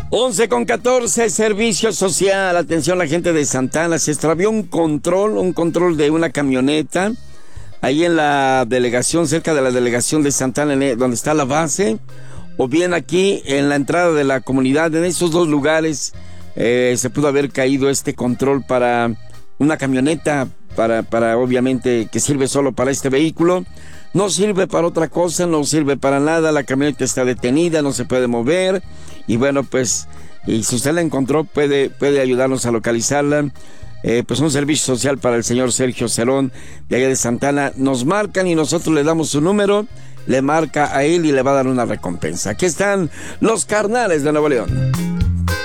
11:14, servicio social. Atención, la gente de Santana. Se extravió un control de una camioneta ahí en la delegación, cerca de la delegación de Santana, donde está la base, o bien aquí en la entrada de la comunidad. En esos dos lugares se pudo haber caído este control para una camioneta, para obviamente que sirve solo para este vehículo. No sirve para otra cosa, no sirve para nada. La camioneta está detenida, no se puede mover. Y bueno, pues, y si usted la encontró, puede ayudarnos a localizarla. Pues un servicio social para el señor Sergio Cerón, de allá de Santana. Nos marcan y nosotros le damos su número, le marca a él y le va a dar una recompensa. Aquí están los Carnales de Nuevo León.